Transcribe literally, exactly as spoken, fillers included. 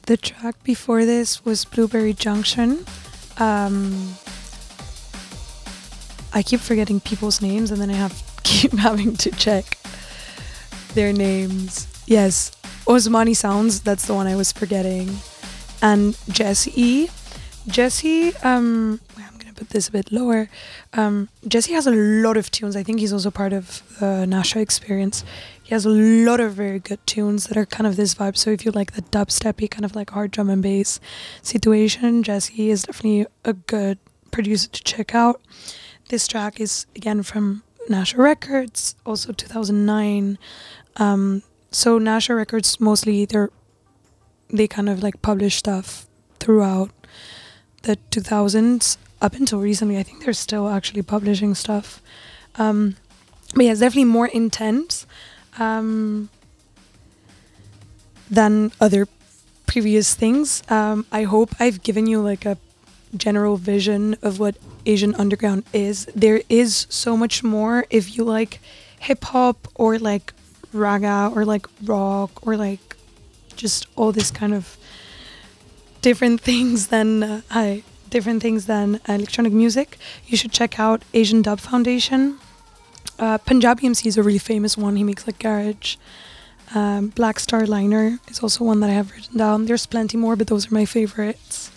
The track before this was Blueberry Junction. Um, I keep forgetting people's names and then I have keep having to check their names. Yes, Osmani Sounds, that's the one I was forgetting. And Jesse. Jesse, um, I'm gonna put this a bit lower. Um, Jesse has a lot of tunes. I think he's also part of the Nasha Experience. He has a lot of very good tunes that are kind of this vibe. So if you like the dubsteppy kind of like hard drum and bass situation, Jesse is definitely a good producer to check out. This track is again from Nasha Records, also two thousand nine. Um, so Nasha Records mostly they're they kind of like publish stuff throughout the two thousands up until recently. I think they're still actually publishing stuff. Um, but yeah, it's definitely more intense um, than other previous things. Um, I hope I've given you like a general vision of what Asian underground is. There is so much more if you like hip hop or like raga or like rock or like just all this kind of different things than uh, I different things than electronic music. You should check out Asian Dub Foundation. Uh, Punjabi M C is a really famous one. He makes like garage. Um, Black Star Liner is also one that I have written down. There's plenty more, but those are my favorites.